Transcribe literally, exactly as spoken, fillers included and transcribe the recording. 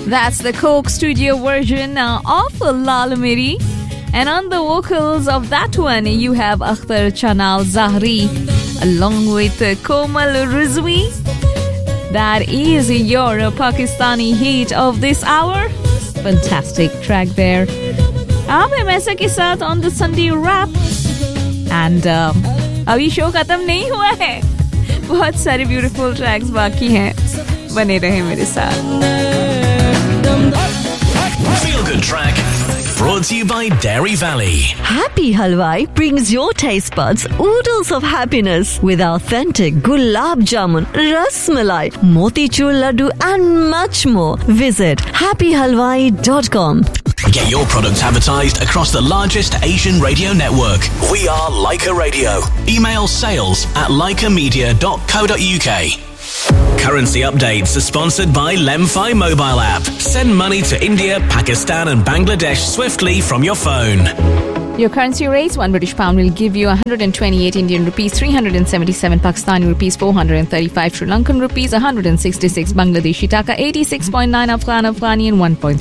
That's the Coke studio version uh, of Lal Meri. And on the vocals of that one, you have Akhtar Chanal Zahri along with uh, Komal Rizvi. That is your uh, Pakistani hit of this hour. Fantastic track there. I'm Mesa ke saath on the Sunday Wrap. And um, abhi show khatam nahi hua hai. बहुत सारे beautiful tracks बाकी हैं. बने रहे मेरे साथ. Feel Good Track brought to you by Dairy Valley. Happy Halwai brings your taste buds oodles of happiness with authentic gulab jamun, ras malai, motichur laddu and much more. Visit happy halwai dot com. Get your product advertised across the largest Asian radio network. We are Leica Radio. Email sales at leica media dot co dot uk. Currency updates are sponsored by Lemfi mobile app. Send money to India, Pakistan and Bangladesh swiftly from your phone. Your currency rates: one British pound will give you one hundred twenty-eight Indian rupees, three hundred seventy-seven Pakistani rupees, four hundred thirty-five Sri Lankan rupees, one hundred sixty-six Bangladeshi taka, eighty-six point nine Afghan Afghani and one point